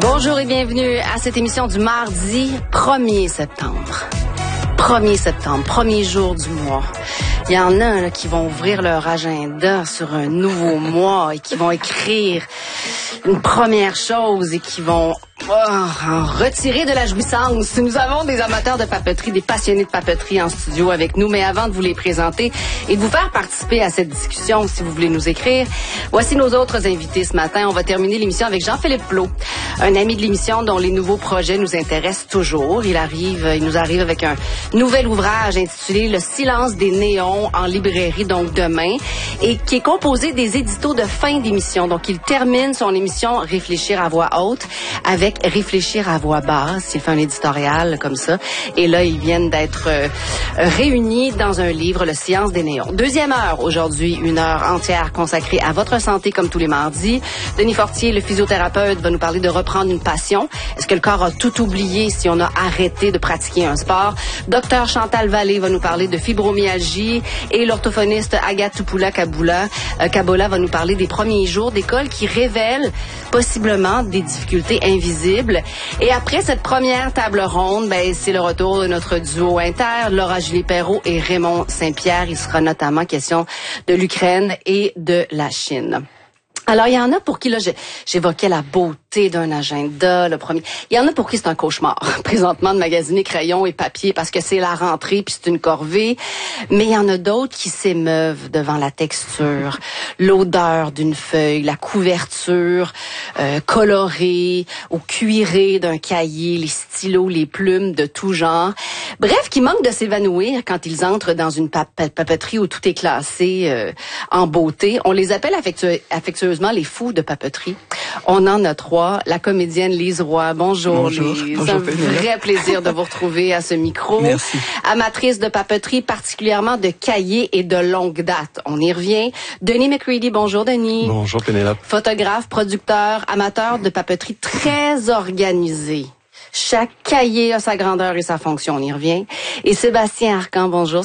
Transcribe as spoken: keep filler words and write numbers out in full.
Bonjour et bienvenue à cette émission du mardi premier septembre. premier septembre, premier jour du mois. Il y en a là, qui vont ouvrir leur agenda sur un nouveau mois et qui vont écrire une première chose et qui vont oh, en retirer de la jouissance. Nous avons des amateurs de papeterie, des passionnés de papeterie en studio avec nous, mais avant de vous les présenter et de vous faire participer à cette discussion, si vous voulez nous écrire, voici nos autres invités ce matin. On va terminer l'émission avec Jean-Philippe Plot, un ami de l'émission dont les nouveaux projets nous intéressent toujours. Il arrive, il nous arrive avec un nouvel ouvrage intitulé Le silence des néons en librairie, donc demain, et qui est composé des éditos de fin d'émission. Donc, il termine son émission Réfléchir à voix haute avec Réfléchir à voix basse. Il fait un éditorial comme ça. Et là, ils viennent d'être euh, réunis dans un livre, Le silence des néons. Deuxième heure aujourd'hui, une heure entière consacrée à votre santé comme tous les mardis. Denis Fortier, le physiothérapeute, va nous parler de reprendre une passion. Est-ce que le corps a tout oublié si on a arrêté de pratiquer un sport? Docteur Chantal Vallée va nous parler de fibromyalgie et l'orthophoniste Agathe Tupoula-Kaboula euh, Kabola va nous parler des premiers jours d'école qui révèlent possiblement des difficultés invisibles. Et après cette première table ronde, ben, c'est le retour de notre duo inter, Laura Gillet-Perrault et Raymond Saint-Pierre. Il sera notamment question de l'Ukraine et de la Chine. Alors, il y en a pour qui, là, j'évoquais la beauté d'un agenda, le premier. Il y en a pour qui c'est un cauchemar, présentement, de magasiner crayons et papier parce que c'est la rentrée puis c'est une corvée. Mais il y en a d'autres qui s'émeuvent devant la texture, l'odeur d'une feuille, la couverture euh, colorée ou cuirée d'un cahier, les stylos, les plumes de tout genre. Bref, qui manquent de s'évanouir quand ils entrent dans une pap papeterie où tout est classé euh, en beauté. On les appelle affectueux, affectueusement les fous de papeterie. On en a trois. La comédienne Lise Roy. Bonjour, Bonjour. Lise. Bonjour, un Pénélope. vrai plaisir de vous retrouver à ce micro. Merci. Amatrice de papeterie, particulièrement de cahiers et de longue date. On y revient. Denis McCready. Bonjour, Denis. Bonjour, Pénélope. Photographe, producteur, amateur de papeterie très organisé. Chaque cahier a sa grandeur et sa fonction. On y revient. Et Sébastien Arcan. Bonjour.